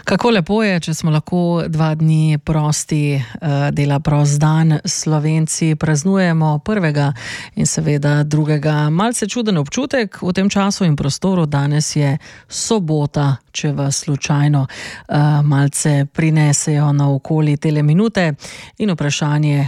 Kako lepo je, če smo lahko 2 dni prosti, dela prost dan. Slovenci praznujemo 1. in seveda 2. Malce čuden občutek v tem času in prostoru. Danes je sobota, če vas slučajno malce prinesejo naokoli tele minute in vprašanje,